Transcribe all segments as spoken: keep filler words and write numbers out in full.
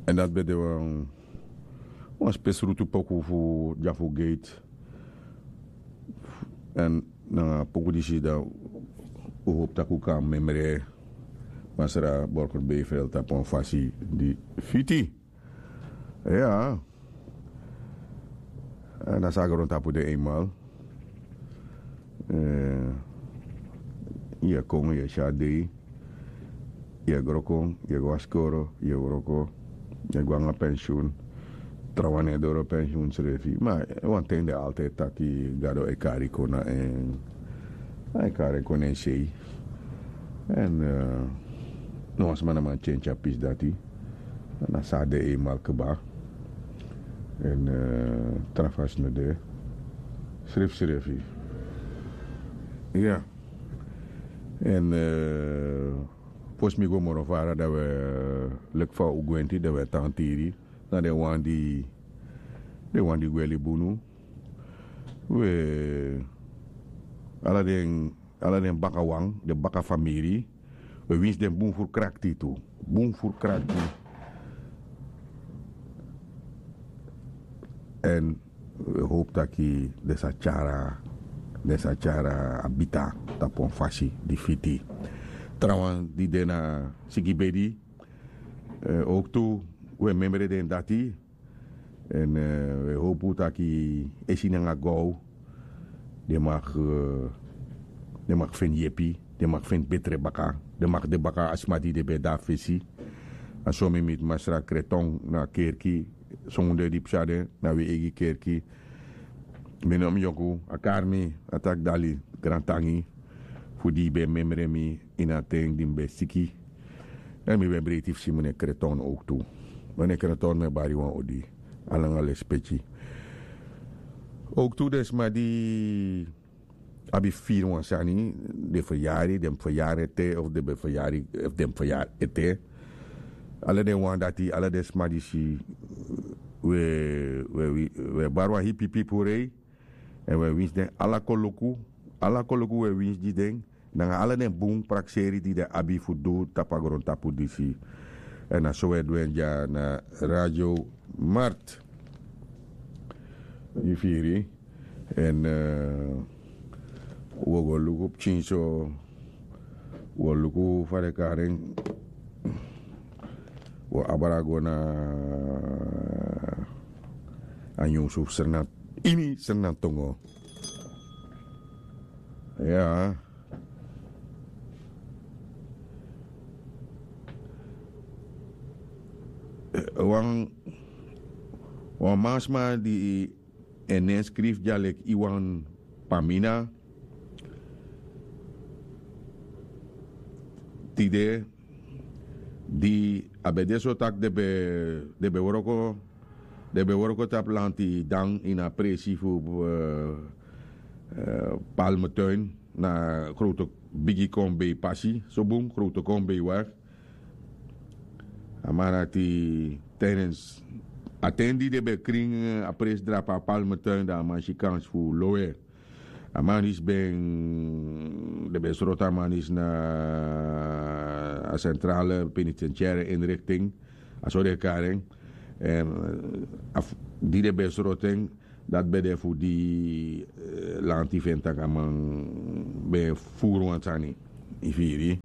En dat bij de een spesroute poco voor Jaffa Gate. En na poco die zie dat hoop dat ik kan memoreren. Maar será Borger Beeveld op een fasie die fiti. Ja. En dan zag ik rond op de eenmaal. Uh, je kon je shadi. Je grokon, je waskoro, je groko. Je gwanga pensioen. Trouwane door pensioen schreef. Maar want einde altijd dat je gado ekari kona en ekari kona en sei. En uh, no as man man change apis dati. Na sa de eenmaal keba. En uh, trafas na de. Schreef schreef. Ja. En uh, pos mi go morovara dat we lek fa ugwenti dat we tantiri. Na de wan di de wan di gweli bunu. We ala den ala den bakawang, de baka familie. We wins den boom voor krakti toe. Boom voor krakti. En we hoop dat je desa cara desa cara abita tapon fasi di fiti. Trouwens die dena sigibedi uh, ook toe we membre den dati en uh, we hopen dat je esinanga go de mag uh, de mag vind jepi de mag vind betere baka de mag de baka asmati de be da fesi en zo met masra kreton na kerki zonde die psade na we egi kerki menom yoku akarmi atak dali grantangi voor die be memre mi in ateng dim be siki en mi be bretif simone kreton ook toe wanneer kreton me bari wan odi alang ale specie ook toe des maar die abi vier wan sani de verjari dem verjari te of de verjari of dem verjari te alle de wan dat die alle des maar die si we we we barwa hippie pipure en we wins den alla koloku alla koloku we wins die ding dan alle den boom praxeri die de abi fudu tapagron tapu disi en na so edwen ja na radio mart ifiri en uh, wo go lugu chinso wo lugu fare karen wo abarago na anyo so serna ini serna tongo ya wang wang masma di enen skrif jalek iwan pamina tide di abedeso tak de be de be woroko de be woroko tap lanti dang in apresi fu uh, uh, palmetuin na grote bigi kombe passie so boom grote kombe waar amarati tijdens attendi de be kring uh, apres drapa palmetuin da man kans fu loe amanis ben de be srota manis na a centrale penitentiaire inrichting aso de karing en af die de be sroting dat be de fu di uh, lanti venta kaman be furu antani ifiri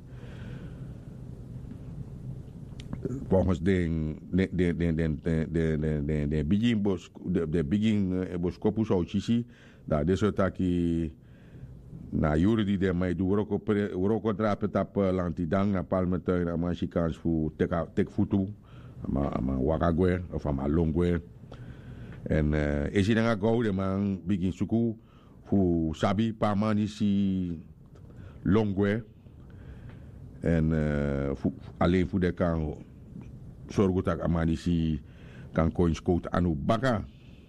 volgens de de de de de de de de de begin bos de de begin bos kopus au chisi da de sotaki na jure die de mai du roko roko drape tap lanti dang na palmetuin na man kans fu tek tek futu ama ama wakagwe of ama longwe en uh, is hij dan go de man begin suku fu sabi pa man si longwe en uh, fu, alleen fu de kan zorgo tak amani si kan coins coat anu baka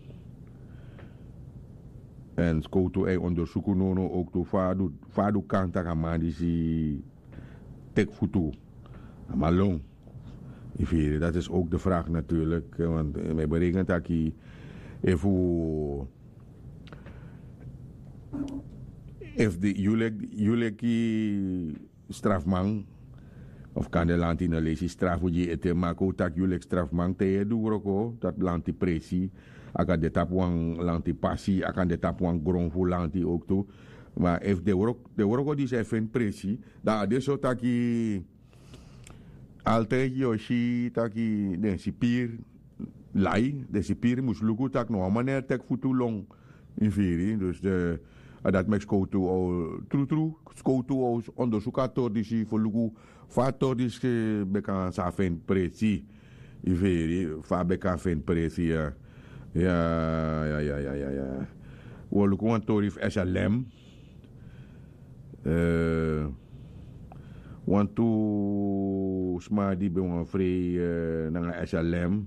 en skoto e onderzoeken nono ook to fadu fadu kan tak amani si tek futu amalong ifire dat is ook de vraag natuurlijk want mij berekent dat ik even if de jullie jullie strafman Of kan de land in een lezen straf voor je eten, maar ook dat jullie straf man te je doen ook, dat land die pressie. Akan de tap wang land die passie, akan de tap wang grond voor land die ook toe. Maar if de work, de work die ze vindt pressie, dan is zo dat je altijd Yoshi, dat je de sipier lai, de sipier moest lukken dat nog een manier tek voor too long in veri. Dus de dat maakt skoto al true true skoto als onderzoekator die ze voor lukken factor die ze bekan sa vindt pressie in veri, fa bekan vindt pressie ja ja ja ja ja ja. We lukken een torif S L M. Uh, want to sma di be wan free uh, nanga S L M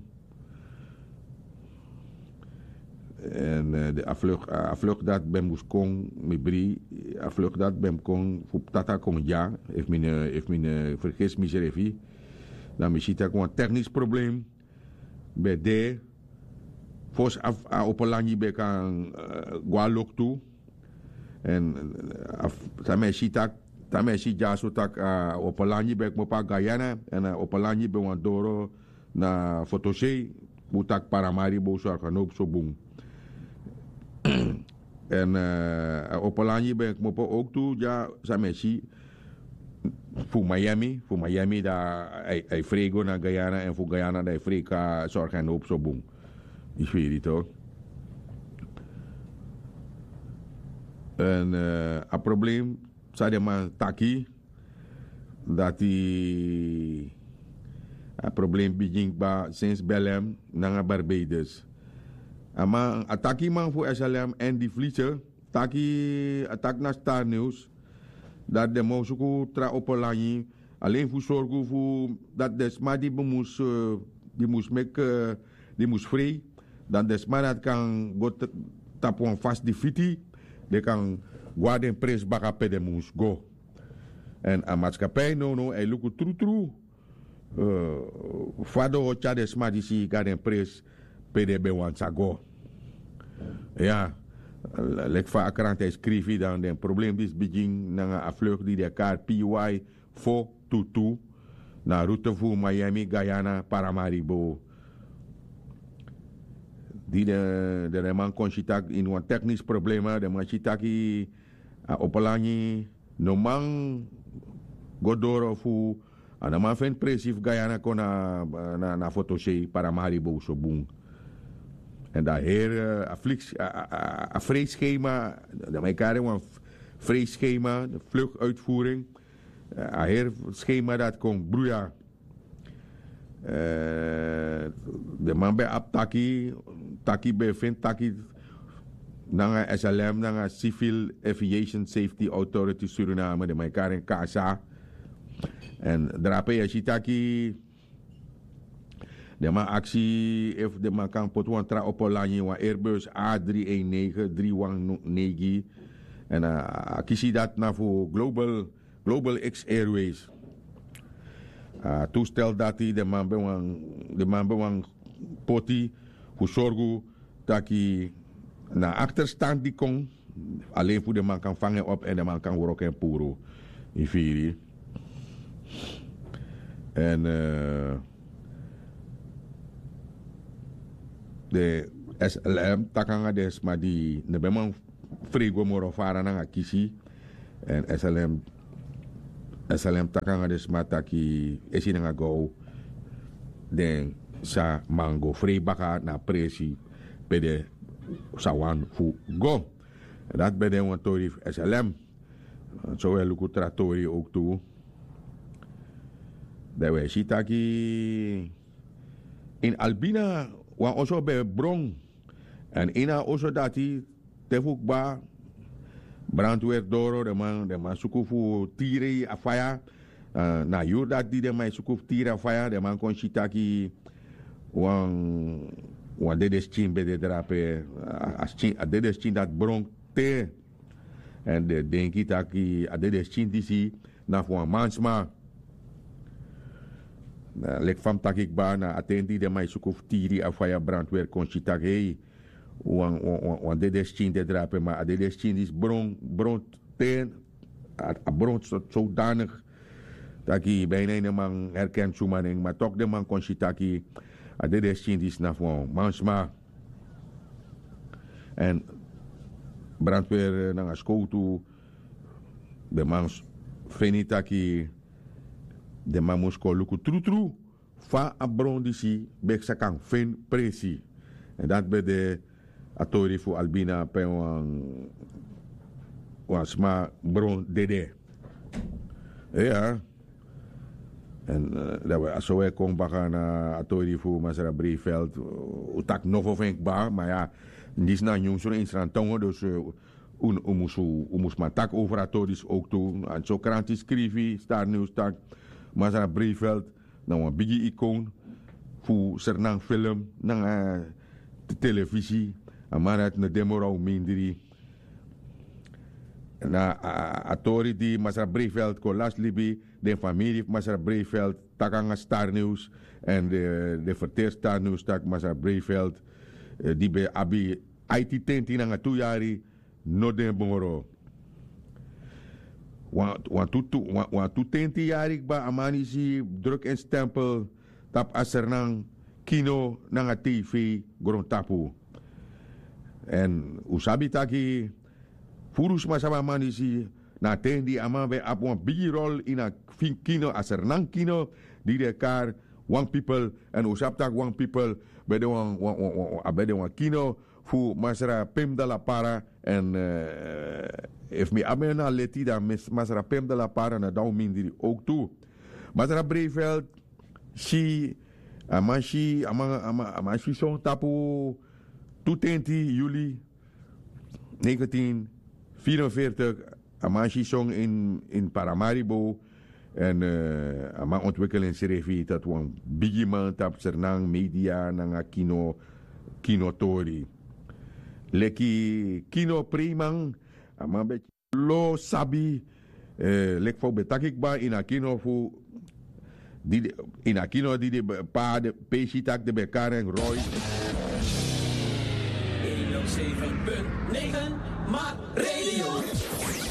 en uh, de afvlug uh, afvlug dat ben moes kon me bri afvlug dat ben kon fu tata kom ja if mine if mine vergis mi serefi dan mi sita kon technisch probleem bij de fos af uh, op langi be kan uh, gwalok toe en tamay sitak tamay si jaso tak uh, opalanyi bek mo pa Guyana en uh, opalanyi be wan doro na fotoshe butak paramari bo so kanop so bung en uh, opalanyi bek mo pa ook toe ja samay si fu Miami fu Miami da ay, ay frego na Guyana en fu Guyana da freka so kanop so bung is weer dit ook. En uh, het probleem, zei de man taki, dat die het probleem begint bij sinds Belém naar Barbados. Maar het taki man voor S L M en die vliegen, taki attack naar Star News, dat de moesten tra op een lijn, alleen voor zorgen voor dat de sma die moest, uh, die moest make, uh, die moest vrij, dat de sma dat kan go tappen vast die fiti. De kan guarden pres baka pede moes go. En a maatschappij no no e luku tru tru. Uh, fado ho chade smadisi garden pres pede be wan go. Ja, lek fa akrant e skrivi dan den probleem dis begin na afvlug die de kaart P Y four two two na route voor Miami, Guyana, Paramaribo. Die de, de man kon chitak in een technisch probleem, de man chitaki uh, op een lanje, no man godoro fu, en de man vindt presief Guyana kon na, na, na fotoshe Paramaribo so boom. En dat heer, een vreesschema, de mekaar een vreesschema, de vluchtuitvoering, een heer schema dat kon broeien. Uh, de man bij Abtaki, Taki bij vindt Taki, nanga S L M, nanga Civil Aviation Safety Authority Suriname, de mekaar in Casa. En drape je Shitaki, de man actie, if de man kan pot wantra op een lanje, wan Airbus A drie een negen, drie een negen. En uh, kies dat na voor Global, Global X Airways. Uh, toestel dat hij de man bewang de man bewang poti voor zorgen dat hij naar achterstand die kon alleen voor de man kan vangen op en de man kan worken en puro in vier en uh, de S L M takanga des maar die de man frigo moro fara na kisi en S L M S L M takanga des mataki esi nga go den sa mango free baka na presi pede sawan fu go dat bede wan tori S L M so we luku tratori ook toe de we sitaki in Albina wan oso be bron en ina oso dati tefuk ba brandweer doro de man de man sukufu tire afaya uh, na yur dat di de man sukufu tire afaya de man kon shitaki wan wan de deschin be de drape as chin a de deschin dat bronk te en de denki taki a de deschin disi na fu mansma na lek fam takik ba na atendi de man sukufu tire afaya brandweer kon shitaki wan wan wan de deschin de drape maar de deschin is bron bron ten a bron zodanig taki bijna een man herkent zomaning, maar toch de man kon je taki, a de destin is na van mansma. En brandweer naar school toe, de man vindt taki, de man moest ko luku tru tru, fa a bron disi, bek sa kan fin presi. En dat bij de atori voor Albina pe wan wan sma bron dede. Ja. En uh, dat we als we komen bakken naar atori voor Masara Breeveld, utak novo vind ba, maar ja, niet na jong zo eens aan tongen, dus un umusu umus maar tak over atoris ook toe. En zo krant is schrijven, Star News tak, Masara Breeveld, nou een biggie icoon voor sernang film, nang uh, de televisie, amarat na demorau minderi. Na atori di Masara Breeveld ko last libi de familie Masara Breeveld takanga Star News en de de verteer Star News tak Masara Breeveld die be abi I T tenti na tu yari no de bongoro wa wa tu tu wa tu tenti yari ba amani si druk en stempel tap asernang kino na T V gron tapu en usabi taki Furus masama manisi na tendi ama be ap wan big rol in a fin kino asernang kino di de kar one people en usaptak one people be de wan be de wan kino fu masara pem de la para en uh, if me amena leti da masara pem de la para na down mindiri ook toe Masara Breeveld si amashi ama ama amashi song tapu twintig juli negentien vierenveertig, Amashi song in, in Paramaribo. En uh, ama ontwikkelingsrevi dat wan bigi man tap sernang media nanga kino kino tori. Leki kino primang ama bet lo sabi uh, lek fo betakik ba in a kino fu di in a kino di de pa de peshitak de bekareng Roy. honderdzeven punt negen Maat Radio.